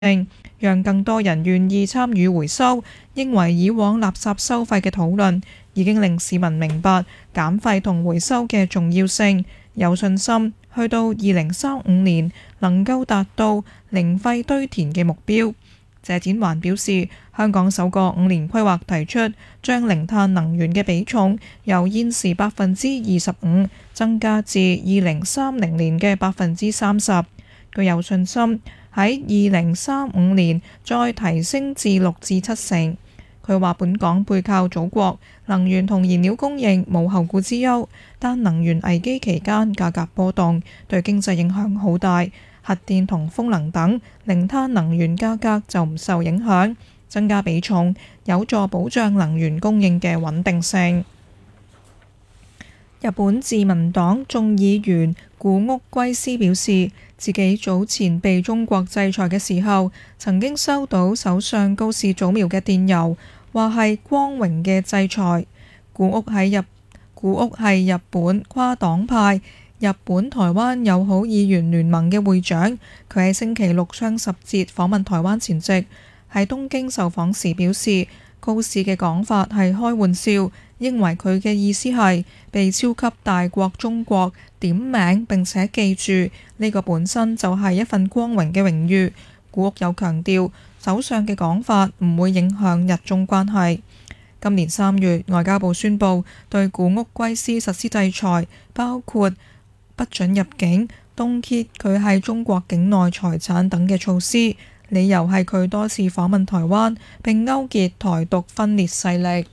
讓更多人願意參與回收。認為以往垃圾收費嘅討論已經令市民明白減廢同回收嘅重要性，有信心去到2035年能夠達到零廢堆填嘅目標。謝展寰表示，香港首個5年規劃提出將零碳能源嘅比重由現時25%增加至2030年嘅30%，佢有信心喺2035年再提升至6至7成。佢話本港背靠祖國，能源同燃料供應冇後顧之憂，但能源危機期間價格波動，對經濟影響好大。核電同風能等零碳能源價格就唔受影響，增加比重有助保障能源供應嘅穩定性。日本自民黨眾議員古屋圭司表示，自己早前被中國制裁嘅時候，曾經收到首相高市早苗嘅電郵，話係光榮嘅制裁。古屋係日本跨黨派日本台灣友好議員聯盟嘅會長，佢喺星期六雙十節訪問台灣前夕，喺東京受訪時表示，高市嘅講法係開玩笑，認為佢嘅意思係被超級大國中國點名並且記住，呢個本身就係一份光榮嘅榮譽。古屋有強調，首相嘅講法唔會影響日中關係。今年3月，外交部宣布對古屋圭司實施制裁，包括不准入境、凍結佢喺中國境內財產等嘅措施，理由係佢多次訪問台灣並勾結台獨分裂勢力。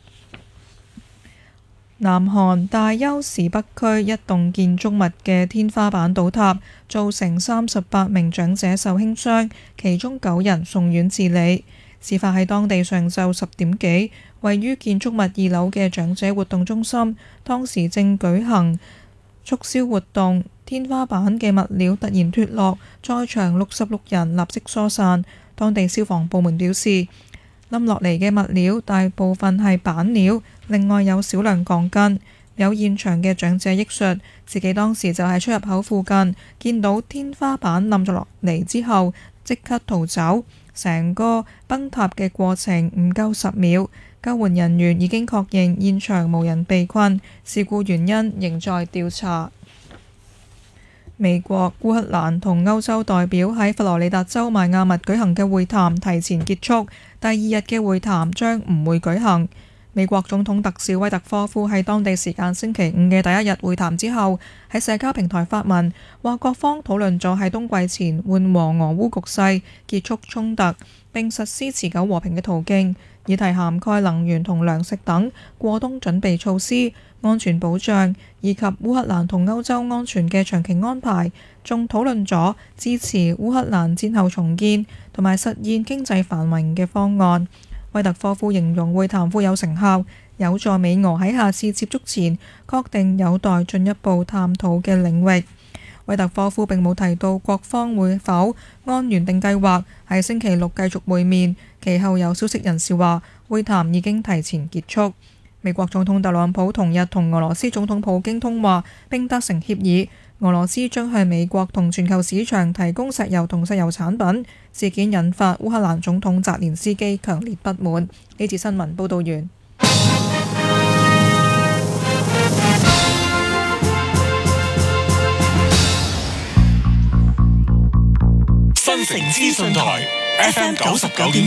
南韓大邱市北區一棟建築物嘅天花板倒塌，造成38名長者受輕傷，其中9人送院治理。事發喺當地上晝10點幾，位於建築物2樓嘅長者活動中心，當時正舉行促銷活動，天花板嘅物料突然脫落，在場66人立即疏散。當地消防部門表示，冧落嚟嘅物料大部分係板料，另外有少量鋼筋。有現場嘅長者憶述，自己當時就喺出入口附近，見到天花板冧咗落嚟之後，即刻逃走。成個崩塌嘅過程唔夠10秒，救援人員已經確認現場無人被困，事故原因仍在調查。美國、烏克蘭同歐洲代表喺佛羅里達州邁阿密舉行嘅會談提前結束，第2日嘅會談將唔會舉行。美國總統特使威特科夫喺當地時間星期5嘅第1日會談之後，喺社交平台發文，話各方討論咗喺冬季前緩和俄烏局勢、結束衝突並實施持久和平嘅途徑，議題涵蓋能源同糧食等過冬準備措施、安全保障以及烏克蘭同歐洲安全嘅長期安排，仲討論咗支持烏克蘭戰後重建同埋實現經濟繁榮嘅方案。威特科夫形容會談富有成效，有助美俄喺下次接觸前確定有待進一步探討嘅領域。威特科夫並冇提到各方會否按原定計劃喺星期六繼續會面，其後有消息人士話會談已經提前結束。美國總統特朗普同日同俄羅斯總統普京通話並達成協議，俄羅斯將向美國同全球市場提供石油同石油產品。事件引發烏克蘭總統澤連斯基強烈不滿。呢次新聞報導完。 新城資訊台 FM 99.9